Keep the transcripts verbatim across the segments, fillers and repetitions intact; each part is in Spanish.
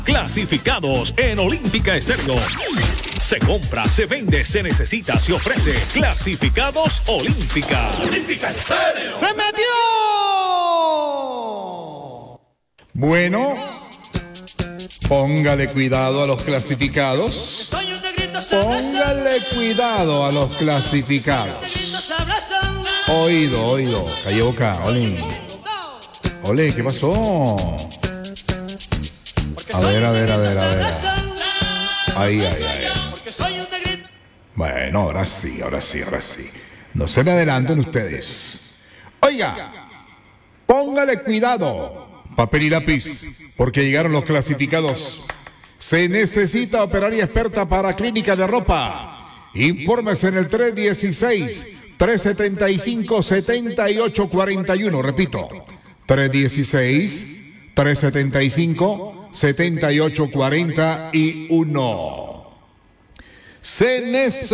Clasificados en Olímpica Estéreo. Se compra, se vende, se necesita, se ofrece. Clasificados Olímpica. Olímpica Estéreo. ¡Se metió! Bueno, póngale cuidado a los clasificados. Póngale cuidado a los clasificados. Oído, oído. Calle boca, ole. Ole, ¿qué pasó? A ver, a ver, a ver, a ver. Ahí, ahí, ahí. Bueno, ahora sí, ahora sí, ahora sí. No se me adelanten ustedes. Oiga, póngale cuidado, papel y lápiz, porque llegaron los clasificados. Se necesita operaria experta para clínica de ropa. Infórmese en el tres dieciséis, tres setenta y cinco, setenta y ocho cuarenta y uno. Repito, tres dieciséis, tres setenta y cinco, setenta y ocho cuarenta y uno. Se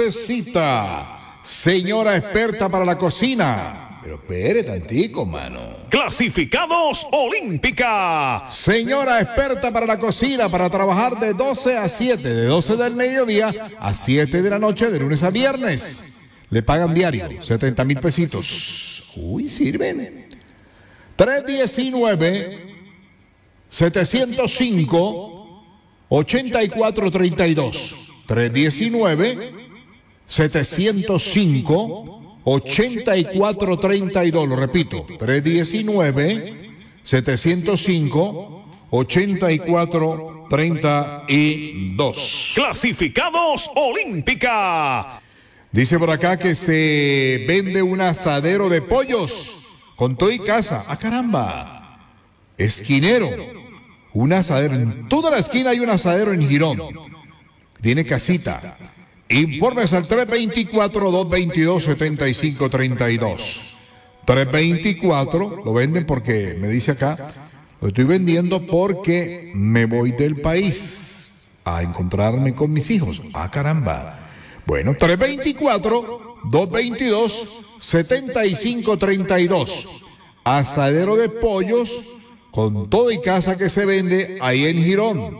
necesita señora experta para la cocina. Pero espere tantico, mano. Clasificados Olímpica. Señora experta para la cocina, para trabajar de doce a siete, de doce del mediodía a siete de la noche, de lunes a viernes. Le pagan diario, setenta mil pesitos. Uy, sirven. tres diecinueve, setecientos cinco, ochenta y cuatro treinta y dos. tres diecinueve, setecientos cinco, ochenta y cuatro treinta y dos. Lo repito, tres diecinueve, setecientos cinco, ochenta y cuatro treinta y dos. Clasificados Olímpica. Dice por acá que se vende un asadero de pollos con todo y casa. ¡Ah, caramba! Esquinero. Un asadero. En toda la esquina hay un asadero en Girón. Tiene casita. Informes al tres veinticuatro, dos veintidós, setenta y cinco treinta y dos. tres veinticuatro, lo venden porque, me dice acá, lo estoy vendiendo porque me voy del país a encontrarme con mis hijos. ¡Ah, caramba! Bueno, tres veinticuatro, dos veintidós, setenta y cinco treinta y dos. Asadero de pollos con todo y casa que se vende ahí en Girón.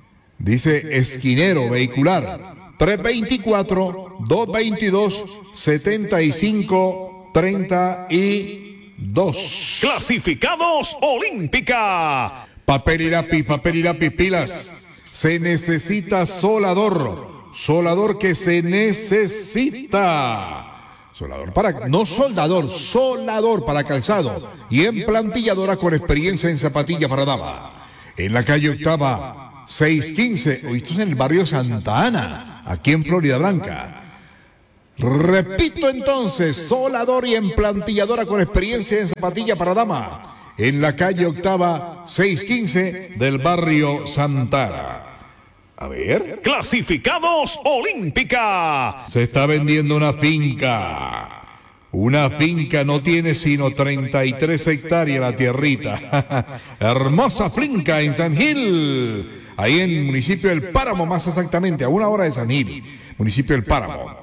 Dice esquinero vehicular. tres veinticuatro, dos veintidós, setenta y cinco treinta y dos. Clasificados Olímpica. Papel y lápiz, papel y lápiz, pilas. Se necesita solador. Solador que se necesita. Soldador para, no soldador, soldador para calzado y emplantilladora con experiencia en zapatilla para dama. En la calle Octava, seiscientos quince, hoy esto es en el barrio Santa Ana, aquí en Florida Blanca. Repito entonces, soldador y emplantilladora con experiencia en zapatilla para dama. En la calle Octava, seiscientos quince del barrio Santa Ana. A ver. Clasificados Olímpica. Se está vendiendo una finca. Una finca no tiene sino treinta y tres hectáreas la tierrita. Hermosa finca en San Gil. Ahí en el municipio del Páramo, más exactamente, a una hora de San Gil. Municipio del Páramo.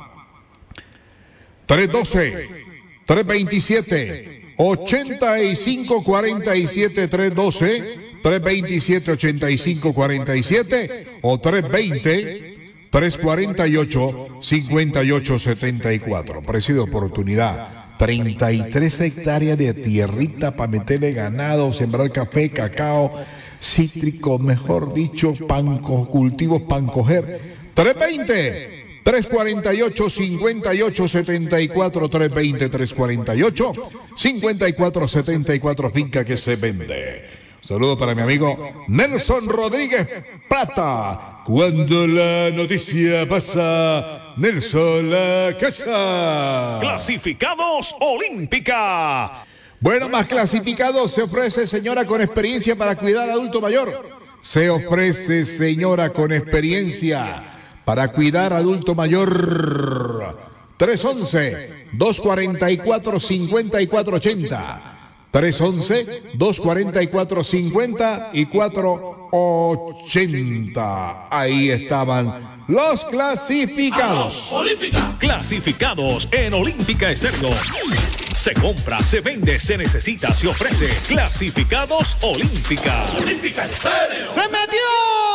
tres doce, tres veintisiete, ochenta y cinco cuarenta y siete, tres doce. tres veintisiete, ochenta y cinco cuarenta y siete o tres veinte, tres cuarenta y ocho, cincuenta y ocho setenta y cuatro. Precio de oportunidad. treinta y tres hectáreas de tierrita para meterle ganado, sembrar café, cacao, cítrico, mejor dicho, pan, cultivos para coger. tres veinte, tres cuarenta y ocho, cincuenta y ocho setenta y cuatro, tres veinte, tres cuarenta y ocho, cincuenta y cuatro setenta y cuatro, finca que se vende. Saludo para mi amigo Nelson Rodríguez Plata. Cuando la noticia pasa, Nelson la casa. Clasificados Olímpica. Bueno, más clasificados se ofrece señora con experiencia para cuidar al adulto mayor. Se ofrece señora con experiencia para cuidar adulto mayor. tres once, dos cuarenta y cuatro, cincuenta y cuatro ochenta. tres once, dos cuarenta y cuatro, cincuenta y cuatro ochenta. Ahí estaban los clasificados. Olímpica. Clasificados en Olímpica Estéreo. Se compra, se vende, se necesita, se ofrece. Clasificados Olímpica. Olímpica Estéreo. ¡Se metió!